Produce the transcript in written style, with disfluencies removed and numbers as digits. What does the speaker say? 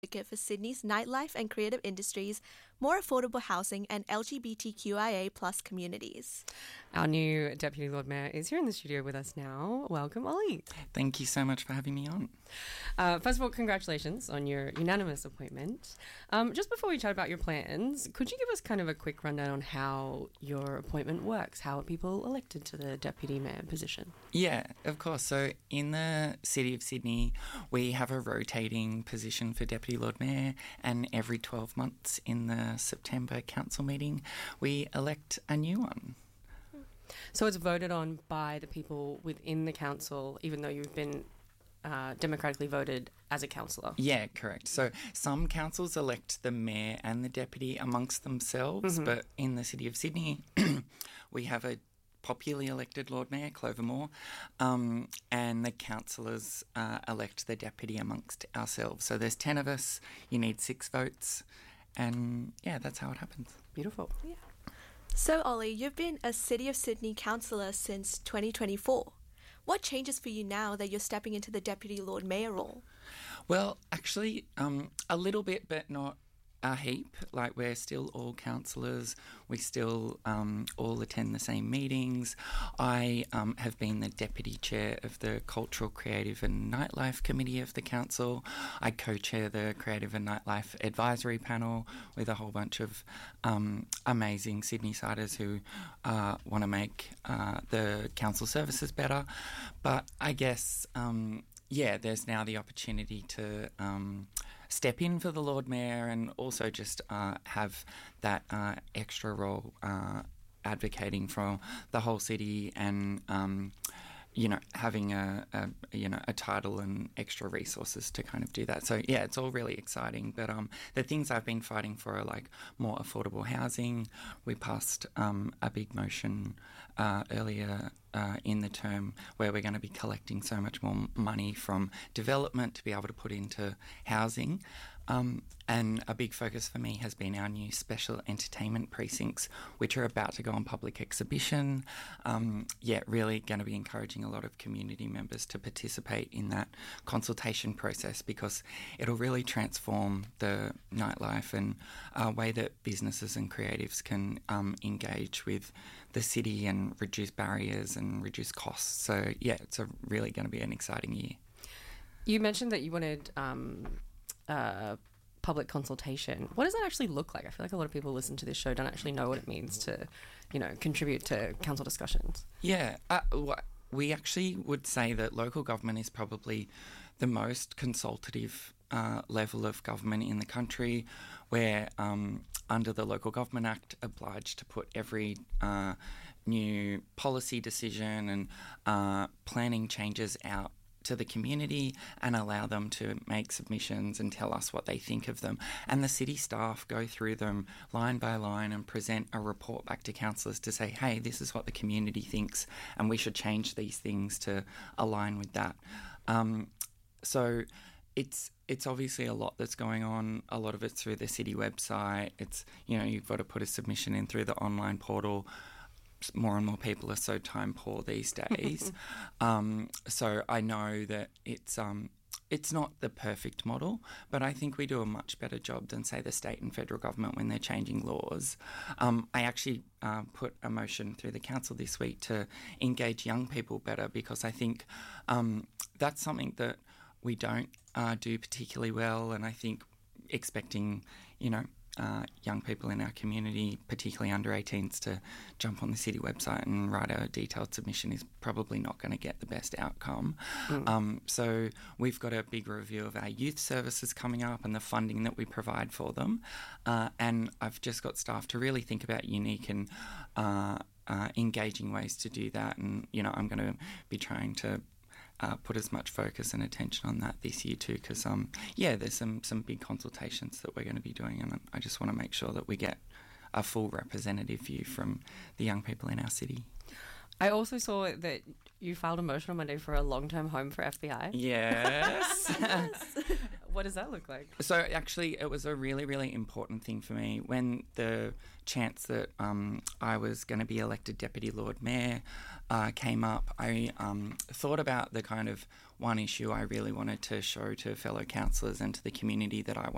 advocate for Sydney's nightlife and creative industries, more affordable housing and LGBTQIA plus communities. Our new Deputy Lord Mayor is here in the studio with us now. Welcome, Ollie. Thank you so much for having me on. First of all, congratulations on your unanimous appointment. Just before we chat about your plans, could you give us kind of a quick rundown on how your appointment works? How are people elected to the Deputy Mayor position? Yeah, of course. So in the City of Sydney, we have a rotating position for Deputy Lord Mayor, and every 12 months in the September council meeting, we elect a new one. So it's voted on by the people within the council, even though you've been democratically voted as a councillor? Yeah, correct. So some councils elect the mayor and the deputy amongst themselves, but in the City of Sydney, we have a popularly elected Lord Mayor, Clover Moore, and the councillors elect the deputy amongst ourselves. So there's 10 of us, you need 6 votes, and yeah, that's how it happens. Beautiful. Yeah. So, Ollie, you've been a City of Sydney councillor since 2024. What changes for you now that you're stepping into the Deputy Lord Mayor role? Well, actually, a little bit, but not a heap. Like, we're still all councillors. We still all attend the same meetings. I have been the Deputy Chair of the Cultural, Creative and Nightlife Committee of the Council. I co-chair the Creative and Nightlife Advisory Panel with a whole bunch of amazing Sydney-siders who want to make the council services better. But I guess, there's now the opportunity to step in for the Lord Mayor and also just have that extra role advocating for the whole city and having a title and extra resources to kind of do that. So yeah, it's all really exciting. But the things I've been fighting for are like more affordable housing. We passed a big motion earlier in the term where we're going to be collecting so much more money from development to be able to put into housing. And a big focus for me has been our new special entertainment precincts, which are about to go on public exhibition. Really going to be encouraging a lot of community members to participate in that consultation process because it'll really transform the nightlife and way that businesses and creatives can engage with the city and reduce barriers and reduce costs. So yeah, it's really going to be an exciting year. You mentioned that you wanted public consultation. What does that actually look like? I feel like a lot of people listen to this show don't actually know what it means to, contribute to council discussions. Yeah, we actually would say that local government is probably the most consultative level of government in the country. We're, under the Local Government Act, obliged to put every new policy decision and planning changes out to the community and allow them to make submissions and tell us what they think of them. And the city staff go through them line by line and present a report back to councillors to say, hey, this is what the community thinks and we should change these things to align with that. So it's obviously a lot that's going on. A lot of it's through the city website. It's, you've got to put a submission in through the online portal. More and more people are so time poor these days. So I know that it's not the perfect model, but I think we do a much better job than, say, the state and federal government when they're changing laws. I actually put a motion through the council this week to engage young people better because I think that's something that we don't do particularly well, and I think expecting, young people in our community, particularly under 18s, to jump on the city website and write a detailed submission is probably not going to get the best outcome. So we've got a big review of our youth services coming up and the funding that we provide for them. And I've just got staff to really think about unique and engaging ways to do that. And, I'm going to be trying to put as much focus and attention on that this year too, because there's some big consultations that we're going to be doing, and I just want to make sure that we get a full representative view from the young people in our city. I also saw that you filed a motion on Monday for a long-term home for FBI. Yes. What does that look like? So actually it was a really, really important thing for me. When the chance that I was going to be elected Deputy Lord Mayor came up, I thought about the kind of one issue I really wanted to show to fellow councillors and to the community that I wanted